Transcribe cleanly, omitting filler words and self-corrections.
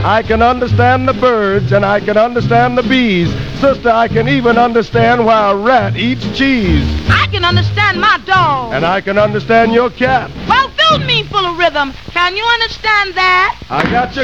I can understand the birds and I can understand the bees. Sister, I can even understand why a rat eats cheese. I can understand my dog. And I can understand your cat. Well, fill me full of rhythm. Can you understand that? I got you